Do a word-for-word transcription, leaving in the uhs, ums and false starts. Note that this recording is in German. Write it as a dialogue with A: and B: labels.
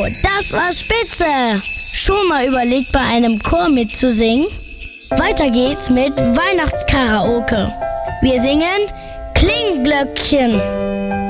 A: Oh, das war spitze! Schon mal überlegt, bei einem Chor mitzusingen? Weiter geht's mit Weihnachtskaraoke. Wir singen Klingglöckchen.